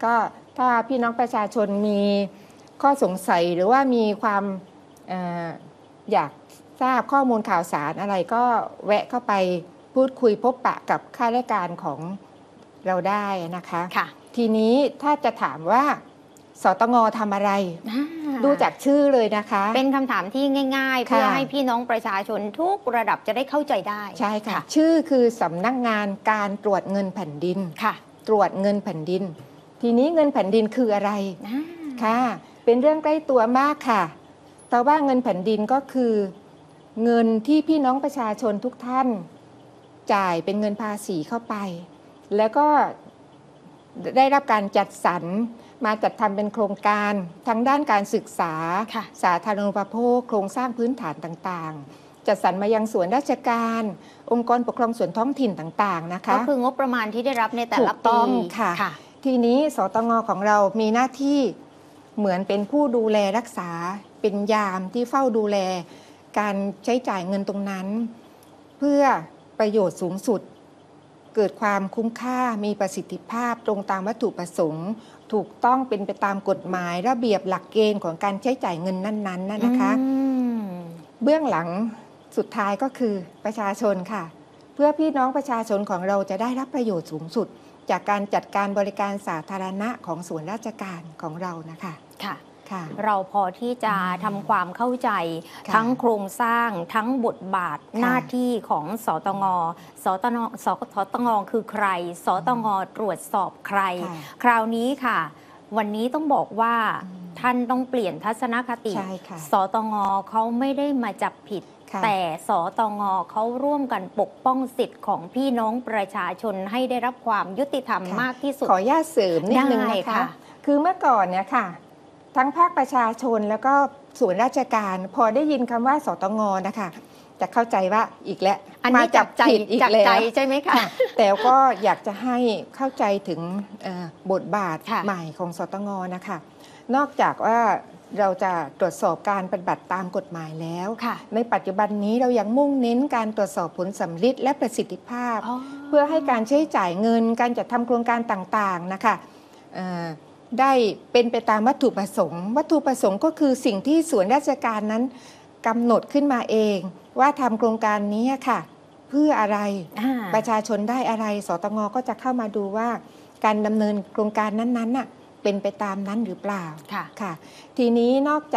ก็ถ้าพี่น้องประชาชนมีข้อสงสัยหรือว่ามีความอยากทราบข้อมูลข่าวสารอะไรก็แวะเข้าไปพูดคุยพบปะกับข้าราชการของเราได้นะคะค่ะทีนี้ถ้าจะถามว่าสตง.ทำอะไรดูจากชื่อเลยนะคะเป็นคำถามที่ง่ายๆเพื่อให้พี่น้องประชาชนทุกระดับจะได้เข้าใจได้ใช่ค่ะชื่อคือสำนักงานการตรวจเงินแผ่นดินค่ะตรวจเงินแผ่นดินทีนี้เงินแผ่นดินคืออะไรค่ะเป็นเรื่องใกล้ตัวมากค่ะแต่ว่าเงินแผ่นดินก็คือเงินที่พี่น้องประชาชนทุกท่านจ่ายเป็นเงินภาษีเข้าไปแล้วก็ได้รับการจัดสรรมาจัดทำเป็นโครงการทั้งด้านการศึกษาสาธารณูปโภคโครงสร้างพื้นฐานต่างๆจัดสรรมายังส่วนราชการองค์กรปกครองส่วนท้องถิ่นต่างๆนะคะก็คืองบประมาณที่ได้รับในแต่ละปีค่ะทีนี้สตง.ของเรามีหน้าที่เหมือนเป็นผู้ดูแลรักษาเป็นยามที่เฝ้าดูแลการใช้จ่ายเงินตรงนั้นเพื่อประโยชน์สูงสุดเกิดความคุ้มค่ามีประสิทธิภาพตรงตามวัตถุประสงค์ถูกต้องเป็นไปตามกฎหมายระเบียบหลักเกณฑ์ของการใช้จ่ายเงินนั้นๆนะคะเบื้องหลังสุดท้ายก็คือประชาชนค่ะเพื่อพี่น้องประชาชนของเราจะได้รับประโยชน์สูงสุดจากการจัดการบริการสาธารณะของส่วนราชการของเรานะคะค่ะเราพอที่จะทำความเข้าใจทั้งโครงสร้างทั้งบทบาทหน้าที่ของสตง.สตง.คือใครสตง.ตรวจสอบใครคราวนี้ค่ะวันนี้ต้องบอกว่าท่านต้องเปลี่ยนทัศนคติสตง.เขาไม่ได้มาจับผิดแต่สตง.เขาร่วมกันปกป้องสิทธิ์ของพี่น้องประชาชนให้ได้รับความยุติธรรมมากที่สุดขออนุญาตเสริมนิดนึงนะคะคือเมื่อก่อนเนี่ยค่ะทั้งภาคประชาชนแล้วก็ส่วนราชการพอได้ยินคำว่าสตง.นะคะจะเข้าใจว่าอีกแล้วมาจับผิดอีกแล้วใช่ไหมคะแต่ก็อยากจะให้เข้าใจถึงบทบาทใหม่ของสตง.นะคะนอกจากว่าเราจะตรวจสอบการปฏิบัติตามกฎหมายแล้วในปัจจุบันนี้เรายังมุ่งเน้นการตรวจสอบผลสำลิดและประสิทธิภาพเพื่อให้การใช้จ่ายเงินการจัดทำโครงการต่างๆนะคะได้เป็นไปตามวัตถุประสงค์วัตถุประสงค์ก็คือสิ่งที่ส่วนราชการนั้นกำหนดขึ้นมาเองว่าทำโครงการนี้ค่ะเพื่ออะไรประชาชนได้อะไรสตง.ก็จะเข้ามาดูว่าการดำเนินโครงการนั้นๆน่ะเป็นไปตามนั้นหรือเปล่าค่ะทีนี้นอก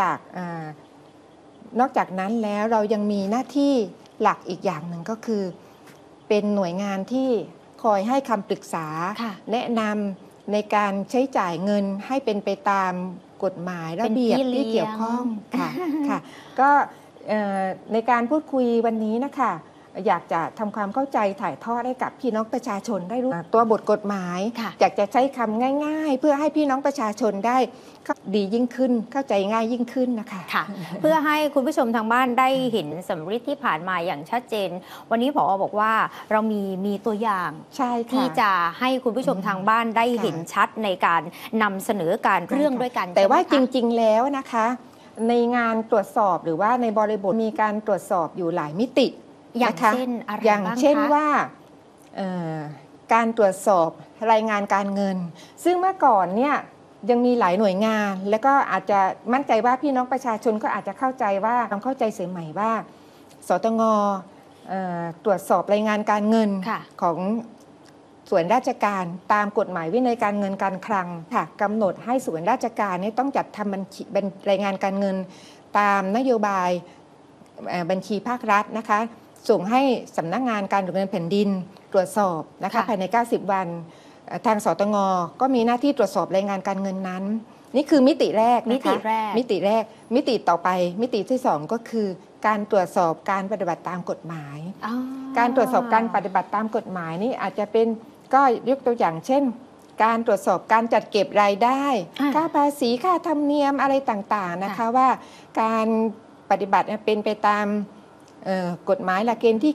จากนั้นแล้วเรายังมีหน้าที่หลักอีกอย่างหนึ่งก็คือเป็นหน่วยงานที่คอยให้คำปรึกษาแนะนำในการใช้จ่ายเงินให้เป็นไปตามกฎหมายระเบียบที่เกี่ยวข้องค่ะก็ในการพูดคุยวันนี้นะคะอยากจะทำความเข้าใจถ่ายทอดให้กับพี่น้องประชาชนได้รู้ตัวบทกฎหมายอยากจะใช้คำง่ายๆเพื่อให้พี่น้องประชาชนได้ดียิ่งขึ้นเข้าใจง่ายยิ่งขึ้นนะคะเพื่อให้คุณผู้ชมทางบ้านได้เห็นสำริดที่ผ่านมาอย่างชัดเจนวันนี้ผอ.บอกว่าเรามีตัวอย่างที่จะให้คุณผู้ชมทางบ้านได้เห็นชัดในการนำเสนอการเรื่องด้วยกันแต่ว่าจริงๆแล้วนะคะในงานตรวจสอบหรือว่าในบริบทมีการตรวจสอบอยู่หลายมิติอย่างเช่นอะไรบ้างคะอย่างเช่นว่าการตรวจสอบรายงานการเงินซึ่งเมื่อก่อนเนี่ยยังมีหลายหน่วยงานและก็อาจจะมั่นใจว่าพี่น้องประชาชนก็อาจจะเข้าใจว่าต้องเข้าใจเสียใหม่ว่าสตง.ตรวจสอบรายงานการเงินของส่วนราชการตามกฎหมายวินัยการเงินการคลังค่ะกำหนดให้ส่วนราชการนี่ต้องจัดทำรายงานการเงินตามนโยบายบัญชีภาครัฐนะคะส่งให้สำนักงานการตรวจเงินแผ่นดินตรวจสอบนะคะภายใน90วันทางสตง.ก็มีหน้าที่ตรวจสอบรายงานการเงินนั้นนี่คือมิติแรกนะคะมิติต่อไปมิติที่2ก็คือการตรวจสอบการปฏิบัติตามกฎหมายการตรวจสอบการปฏิบัติตามกฎหมายนี่อาจจะเป็นก็ยกตัวอย่างเช่นการตรวจสอบการจัดเก็บรายได้ค่าภาษีค่าธรรมเนียมอะไรต่างๆนะคะว่าการปฏิบัติเป็นไปตามกฎหมายหลักเกณฑ์ที่